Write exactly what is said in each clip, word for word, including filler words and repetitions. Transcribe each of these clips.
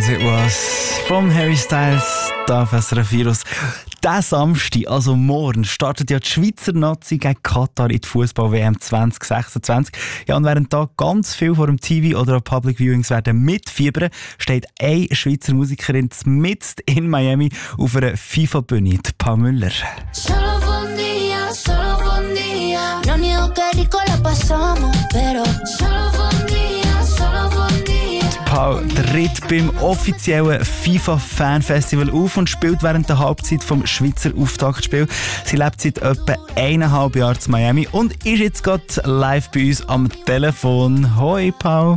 As It Was von Harry Styles, da auf S R F Virus. Diesen Samstag, also morgen, startet ja die Schweizer Nazi gegen Katar in die Fußball-W M zwanzig sechsundzwanzig. Ja, und während da ganz viel vor dem T V oder an Public Viewings werden mitfiebern, steht eine Schweizer Musikerin mitten in Miami auf einer FIFA-Bühne, die Pau Müller. Solo fue un día, solo fue un día. No niego que rico la pasamos, pero solo fue un día, solo fue un día. Pau tritt beim offiziellen FIFA-Fan-Festival auf und spielt während der Halbzeit vom Schweizer Auftaktspiel. Sie lebt seit etwa eineinhalb Jahren in Miami und ist jetzt gerade live bei uns am Telefon. Hoi, Pau.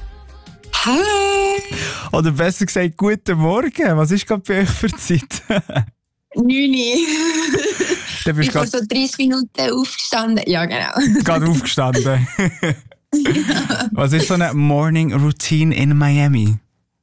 Hallo. Oder besser gesagt, guten Morgen. Was ist gerade bei euch für Zeit? neun Uhr. Du bist Ich bin vor so dreißig Minuten aufgestanden. Ja, genau. gerade aufgestanden. Was ist so eine Morning Routine in Miami?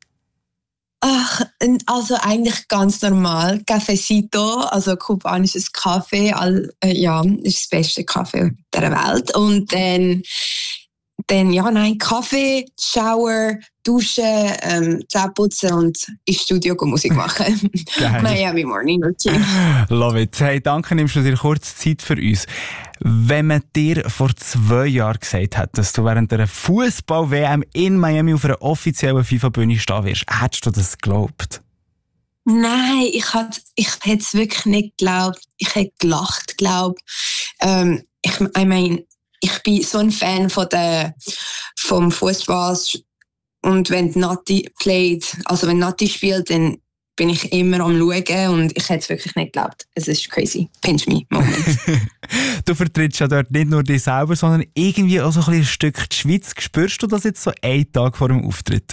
Ach, also eigentlich ganz normal. Cafecito, also kubanisches Kaffee. All, äh, ja, ist das beste Kaffee der Welt. Und dann, dann ja, nein, Kaffee, Shower, Duschen, ähm, Zähne putzen und ins Studio Musik machen. Miami Morning Routine. Love it. Hey, danke, nimmst du dir kurz Zeit für uns. Wenn man dir vor zwei Jahren gesagt hat, dass du während einer Fußball-W M in Miami auf einer offiziellen FIFA-Bühne stehen wirst, hättest du das geglaubt? Nein, ich hätte ich es wirklich nicht geglaubt. Ich hätte gelacht, glaube ähm, ich. I mean, ich bin so ein Fan von der, vom Fußball. Und wenn Nati playt, also wenn Nati spielt, dann bin ich immer am Schauen und ich hätte es wirklich nicht geglaubt. Es ist crazy. Pinch me Moment. Du vertrittst ja dort nicht nur dich selber, sondern irgendwie auch so ein, ein Stück die Schweiz. Spürst du das jetzt so einen Tag vor dem Auftritt?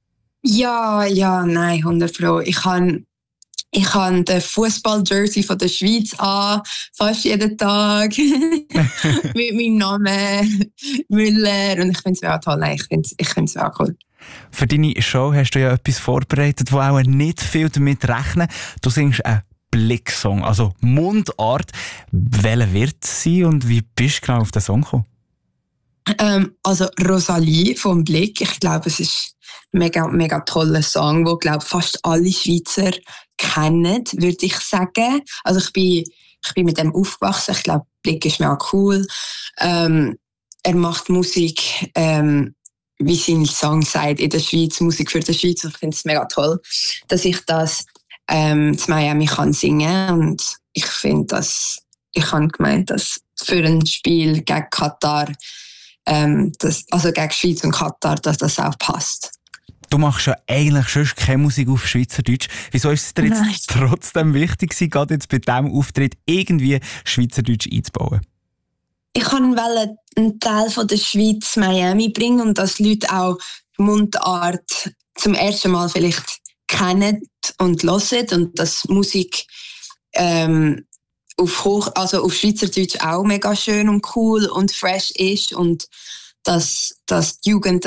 Ja, ja, nein, hundert Pro. Ich habe ich habe den Fußball-Jersey von der Schweiz an, fast jeden Tag. Mit meinem Namen Müller. Und ich finde es auch toll. Ich finde es ich find's auch cool. Für deine Show hast du ja etwas vorbereitet, wo auch nicht viel damit rechnen. Du singst einen Blick-Song, also Mundart. Welcher wird es sein und wie bist du genau auf den Song gekommen? Ähm, also Rosalie vom Blick. Ich glaube, es ist ein mega, mega toller Song, den, glaube fast alle Schweizer kennen, würde ich sagen. Also ich bin, ich bin mit dem aufgewachsen. Ich glaube, Blick ist mega cool. Ähm, er macht Musik, ähm, wie sein Song sagt, in der Schweiz, Musik für die Schweiz. Ich finde es mega toll, dass ich das ähm, zu Miami kann singen. Und ich finde, dass ich habe gemeint, dass für ein Spiel gegen Katar, ähm, das, also gegen Schweiz und Katar, dass das auch passt. Du machst ja eigentlich schon keine Musik auf Schweizerdeutsch. Wieso ist es dir jetzt Nein. trotzdem wichtig gewesen, gerade jetzt bei diesem Auftritt irgendwie Schweizerdeutsch einzubauen? Ich wollte einen Teil von der Schweiz Miami bringen und dass Leute auch die Mundart zum ersten Mal vielleicht kennen und hören und dass Musik ähm, auf, Hoch, also auf Schweizerdeutsch auch mega schön und cool und fresh ist und dass, dass die Jugend